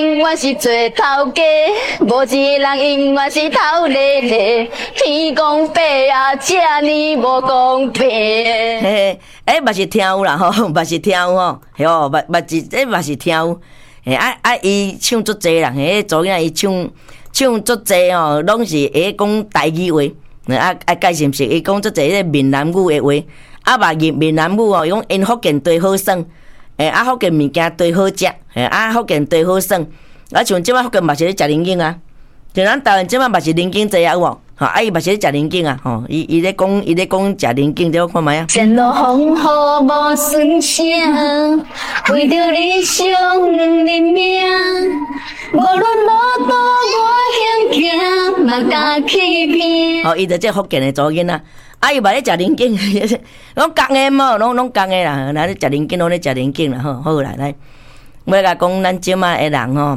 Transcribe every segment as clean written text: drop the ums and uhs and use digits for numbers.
永远是做头家，无一个人永远是头咧咧。天公伯啊，这呢无公平。 嘿，嘛是听有啦吼，嘛是听有吼，嘿哦，嘛是听有。嘿，伊唱足济啦，嘿，昨仔伊唱足济吼，拢是会讲台语话。介是毋是？伊讲足济迄闽南语的话，嘛闽南语哦，讲因福建地好耍，福建物件地好食，福建地好耍。像即摆福建嘛是咧食人参啊，像咱台湾即摆嘛是人参济啊，有无？伊嘛是咧食人参啊，吼，伊咧讲食人参，这我看觅啊。 前路风雨无算声，为着理想两人命。无论路途我险行，嘛敢去拼。 伊就这福建的祖囡仔，伊嘛咧食人参，拢共个嘛，拢共个啦。咱咧食人参，拢咧食人参啦，好啦，来，要甲讲咱即摆的人吼，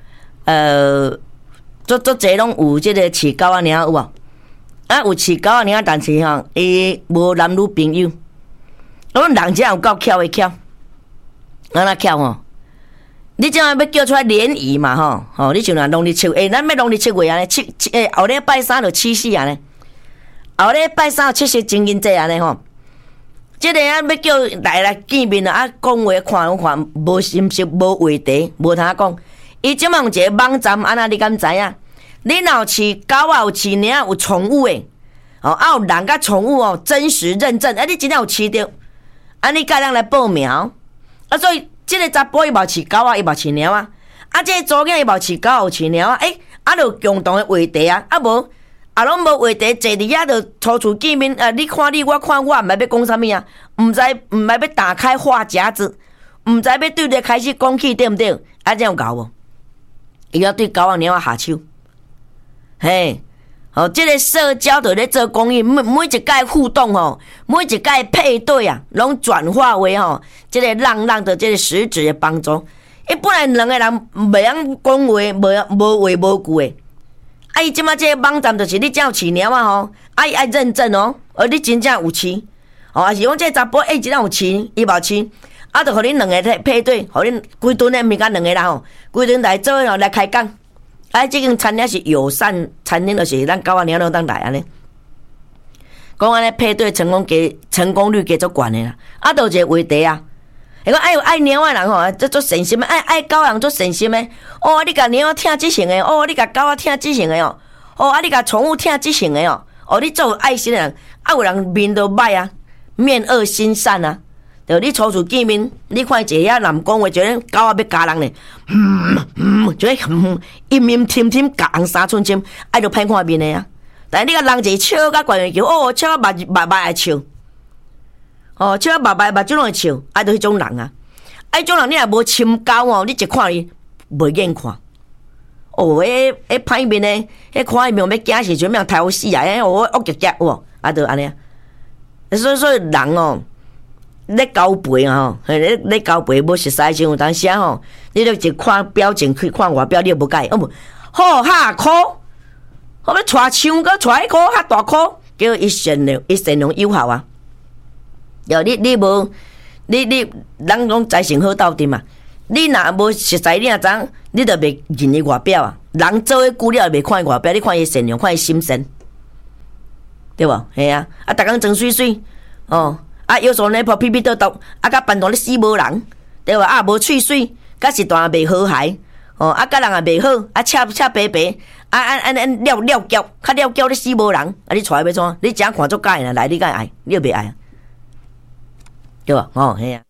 足济拢有即个饲狗仔尔有无？有饲狗仔尔，但是吼，伊无男女朋友。阮人真有够巧的巧，安那巧吼？你即摆要叫出来联谊嘛吼？你像若农历七月，咱要农历七月安尼，后礼拜三就七夕安尼，后礼拜三七夕情人节安尼吼。即个要叫来见面啊，讲话看，无心识，无话题，无通讲。伊即摆有一个网站，安那你敢知影？你若有饲狗啊，有饲猫，有宠物诶，有人甲宠物哦，真实认证，你真正有饲着，你甲人来报名，所以即个查甫伊无饲狗啊，伊无饲猫啊，即个祖囝伊无饲狗，有饲猫啊，就共同诶话题啊，无。拢无话题，坐伫遐就初次见面，你看你，我看我，毋知要讲啥物啊？毋知要打开话匣子，毋知要对着开始讲起，对毋对？这样搞无？伊要对狗仔猫仔下手，嘿，这个社交就咧做公益，每一届互动吼，每一届配对啊，拢转化为这个让的这个实质的帮助。本来两个人袂晓讲话，无话无句的。伊即马这个网站就是你只要饲猫啊吼，伊爱认证哦，你真正有饲，还是讲这查甫真正有饲，伊无饲，就互恁两个配对，互恁规顿的物件两个人吼，规顿来做来开讲，这间餐厅是友善餐厅，就是咱狗仔猫拢当来安尼，讲安尼配对成功率加足悬的啦，就一个话题啊。伊讲爱猫的人吼，足善心的；爱狗人足善心的。你甲猫听即型的，你甲狗仔听即型的你甲宠物听即型的你做有爱心的人，有人面都歹啊，面恶心善啊。就你初次见面，你看一个遐人讲话，觉得狗仔要咬人呢，觉得阴阴甜甜咬人3寸针，就歹看面的啊。但你甲人一笑甲怪叫，笑甲目会笑。笑啊，目睭拢会笑，就迄种人啊。迄种人你若无深交你一看伊袂眼看。迄歹面的，迄看伊面要惊死，就咩太好死啊！恶夹就安尼啊。所以人咧交陪啊咧交陪无熟悉时有当时你就一看表情去看外表，你无介意，好哈苦，要带枪搁带迄箍遐大箍，叫伊善良友好啊。你无人拢财性好斗阵嘛？你若无熟悉，你若知，你就袂认伊外表啊。人做迄久了，袂看伊外表，你看伊善良，看伊心善，对无？嘿啊！逐工装水水，有时候呢破屁屁倒倒，甲办堂咧死无人，对无？无喙水，甲是段袂和谐，甲人也袂好，赤白白，了脚，较了脚咧死无人，你带要怎？你正看足介啦，来你敢爱？你又袂爱？对吧？嘿啊！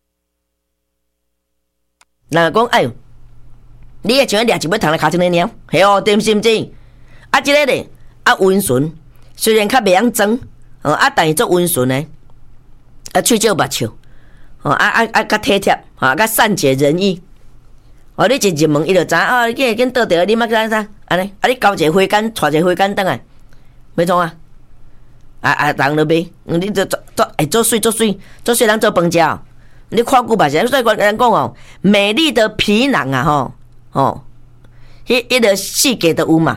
人讲，你也像掠一尾虫来卡成个猫，嘿对毋是？即个咧，温顺，虽然较袂晓装，但是足温顺的，喙少目笑，较体贴，较善解人意。你一入门，伊就知你会紧倒掉，你莫去啥？安尼，你交一个花竿，带一个花竿转来，要创啊？人就袂，你就做水，人做饭食。你看久目是，所以人讲美丽的皮囊啊，迄个细节都有嘛，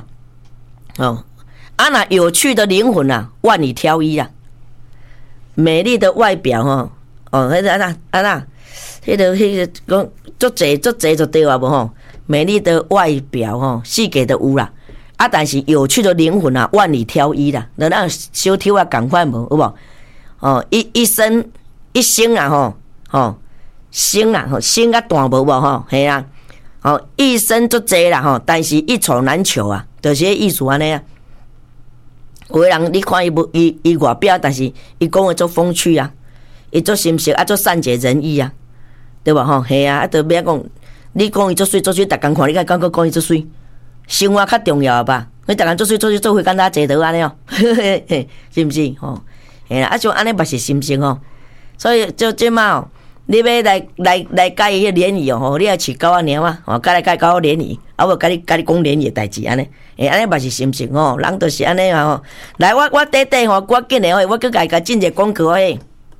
那有趣的灵魂啊，万里挑一啊。美丽的外表迄个迄个讲足济就对啊无美丽的外表吼，世界都有啦。啊，但是有趣的灵魂啊，万里挑一啦。那咱小挑啊，赶快无有无？哦，一生啊吼，生啊吼，生啊大无无吼，系啊，哦，一生足济啦吼，但是一丑难求啊，就是意思安尼啊。有的人你看伊外表，但是伊讲的足风趣啊，伊足心实啊，足善解人意啊，对吧吼？系啊，啊，就别讲，你讲伊足水，逐工看，你敢讲伊足水？生活较重要吧？你逐工足水做伙干哪坐倒安尼哦，是毋是吼？嘿啦，啊像安尼嘛是心情吼，所以就即嘛哦，你要来甲伊迄联谊哦，吼，你要饲狗仔猫啊，吼，甲狗仔联谊，啊无甲你讲联谊代志安尼，安尼嘛是心情吼，人就是安尼啊吼。来，我短吼，我紧诶吼，我佮甲进一个广告嘿。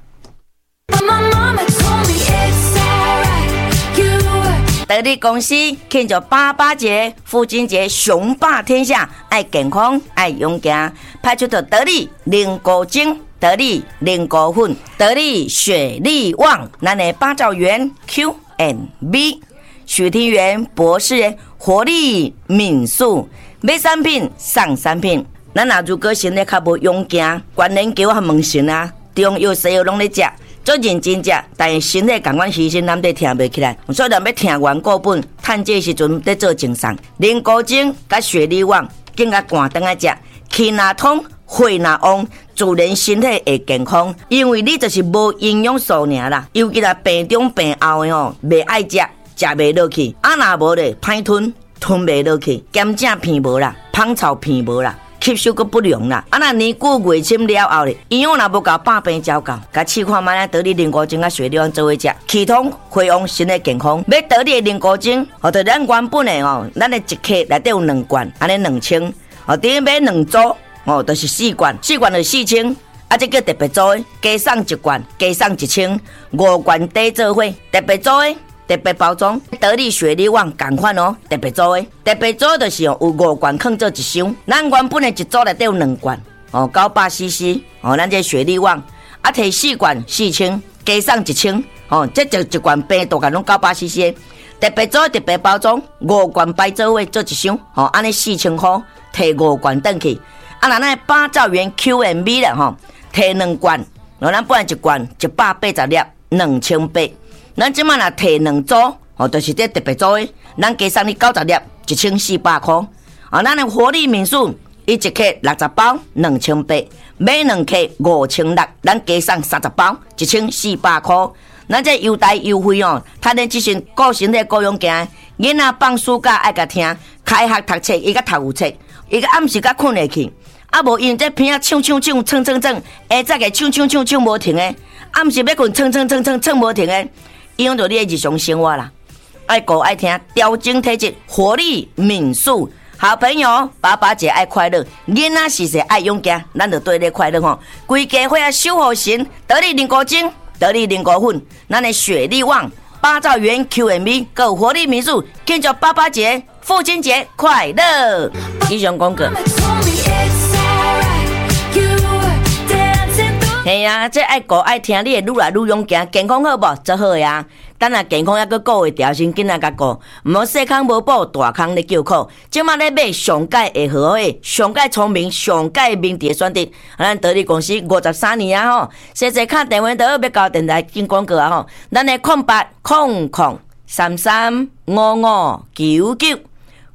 得力公司庆祝88节、父亲节，雄霸天下，爱健康，爱勇敢，派出得力灵果精、得力灵果粉、得力雪力旺，咱的八兆元 Q&B， 许庭元博士活力敏素，买产品送产品。咱若如果身体较无勇敢，关联球和问神啊，中药西药拢咧食。做认真食，但是身体感官牺牲，咱得听袂起来。所以咱要听完过本，趁这时阵得做精送。灵果精甲雪力旺，更加寒顿来食，气若通，血若旺，自然身体会健康。因为你就是无营养素尔啦，尤其là病中病后的吼，袂爱食，食袂落去，啊若无咧，歹吞袂落去，咸正片无啦，芳草片无啦。吸收个不良啦，啊那年久月深了后咧，营养若无够，百病照到。甲试看卖得力灵果精啊，雪力旺做伙食，气通血旺，身体健康。要得力灵果精，或者咱原本的吼，咱的一克内底有2罐，安尼2000，哦，第一买2组，哦，就是4罐，4罐就4000，啊，这叫特别组的，加送1罐，加送1000，5罐底做伙，特别组的。特别包装，得力雪力旺同款哦，特别组的，特别组就是有5罐放做一箱，咱原本的一组内底有2罐哦，900cc 哦，咱这雪力旺啊，摕4罐4000，加送1000哦，这一罐平大概拢900cc， 特别组特别包装，5罐摆做伙做一箱哦，安尼4000块，摕5罐转去，啊，那咱8兆元 Q&B 啦吼，摕2罐，咱本来1罐180粒，2800。咱即摆若摕2组，哦，就是这特别组的，咱加送你90粒，1400块。啊，咱的活力敏素，伊1克60包，2800，买2克5600，咱加送30包，1400块。咱这优待优惠哦，他咧即身顾身体顾勇健，囡仔放暑假爱甲听，开学读册伊甲读有册，伊甲暗时甲困下去，啊无因这片啊唱，下早个唱无停的，暗时要困唱无停的。影响到你的日常生活啦，爱顾爱听，调整体质，活力敏素。好朋友，88节爱快乐，囡仔时时爱勇敢，咱就对你快乐吼。规家伙啊守护神，得力灵果精，得力灵果粉，咱的雪力旺，8兆元 Q&B， 够活力敏素，庆祝88节，父亲节快乐！以上广告。嘿啊，这爱顾爱听，你会愈来愈勇敢，健康好无？真好呀！等下健康还阁顾会调，先紧仔甲顾，毋好细康无保，大康咧叫苦。即马咧买上界会好诶，上界聪明，上界明智选择。咱得力公司53年啊吼，细细敲电话都要交电台进广告啊吼。咱诶0800335599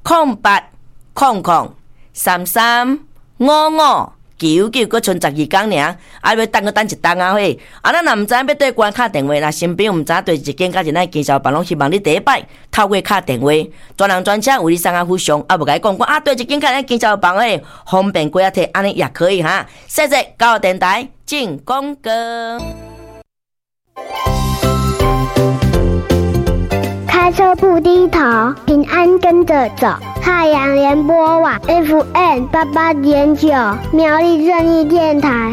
0800335599，佫剩12天尔，啊要等一档啊嘿！啊咱若毋知影要对关敲电话，若身边毋知影对一间甲一咱经销办，拢希望你第一摆透过敲电话，专人专车为你送啊附上，啊无甲你讲啊对一间甲咱经销办诶，方便过啊摕，安尼也可以哈。谢谢交电台进广告。 开车不低头，平安跟着走。太阳联播网 FM 88.9，苗栗正义电台。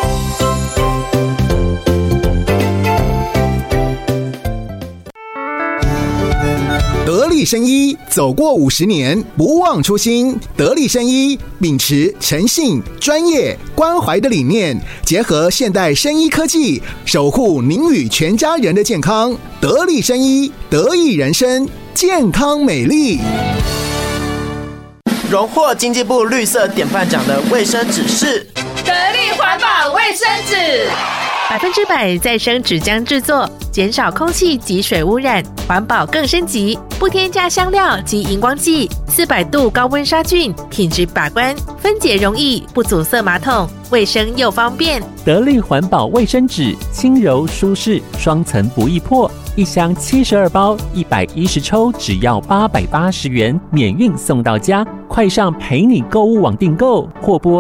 得力生医走过50年，不忘初心。得力生医秉持诚信、专业、关怀的理念，结合现代生医科技，守护您与全家人的健康。得力生医，得益人生。 健康美丽。 荣获经济部绿色典范奖的卫生纸是得力环保卫生纸 ，100%再生纸浆制作，减少空气及水污染，环保更升级，不添加香料及荧光剂，400度高温杀菌，品质把关，分解容易，不阻塞马桶，卫生又方便。 得力环保卫生纸，轻柔舒适，双层不易破，一箱72包，110抽，只要880元，免运送到家。快上陪你购物网订购，或拨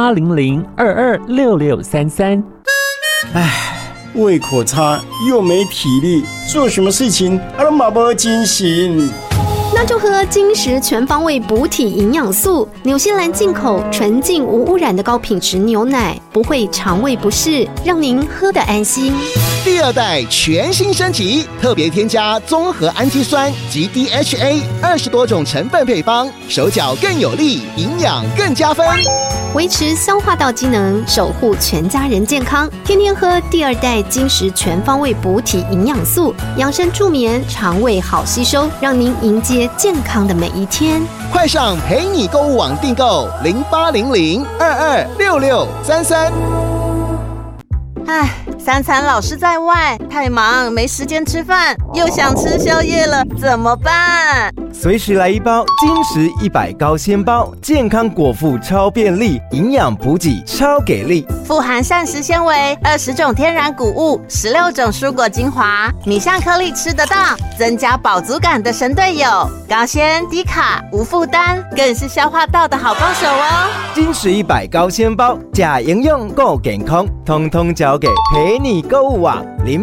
0800226633。 胃口差又没体力，做什么事情都没精神。 那就喝金石全方位补体营养素，纽西兰进口纯净无污染的高品质牛奶，不会肠胃不适，让您喝得安心。 第二代全新升级，特别添加综合氨基酸及 DHA 20多种成分配方，手脚更有力，营养更加分， 维持消化道机能，守护全家人健康。天天喝第二代金石全方位补体营养素，养生助眠，肠胃好吸收，让您迎接健康的每一天。 快上陪你购物网订购0800226633。 三餐老是在外，太忙没时间吃饭，又想吃宵夜了，怎么办？ 随时来一包金石100高纤包，健康果腹超便利，营养补给超给力， 富含膳食纤维，20种天然谷物，16种蔬果精华，米香颗粒吃得到，增加饱足感的神队友，高纤低卡无负担，更是消化道的好帮手哦。 金石100高纤包，假营养够健康，通通交给陪你购物网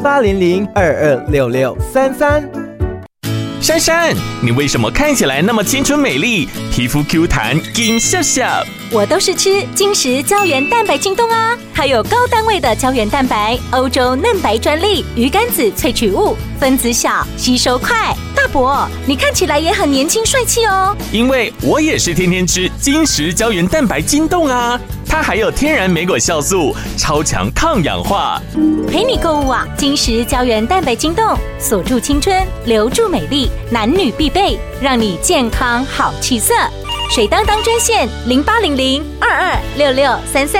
0800226633。 珊珊，你为什么看起来那么青春美丽，皮肤 Q 弹金笑笑？ 我都是吃金石胶原蛋白晶冻啊，它有高单位的胶原蛋白，欧洲嫩白专利，鱼肝子萃取物，分子小，吸收快。大伯，你看起来也很年轻帅气哦。 因为我也是天天吃金石胶原蛋白晶冻啊，它还有天然莓果酵素，超强抗氧化。 陪你购物网金石胶原蛋白晶冻，锁住青春，留住美丽，男女必备，让你健康好气色。水当当专线0800226633。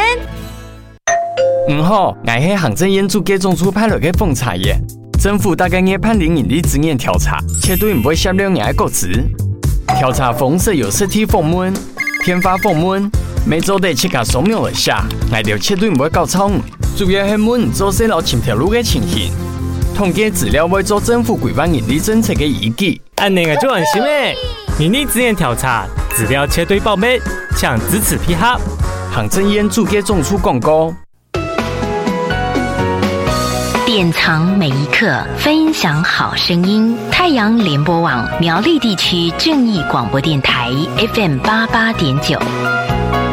好，我是行政院主计总处派来的凤茶耶。政府大概也判零引力资源调查，绝对唔会泄露我的个资。调查方式有实体访问、电话访问，每周得7个扫描一下，我哋绝对唔会搞错。主要係問做細路前條路嘅情形，統計資料會做政府規劃人力政策嘅依據。 按那個就安心誒，人力資源調查資料絕對保密，請支持配合。 行政院主計總處廣告。 典藏每一刻，分享好聲音。太陽聯播網苗栗地區正義廣播電台 FM88.9。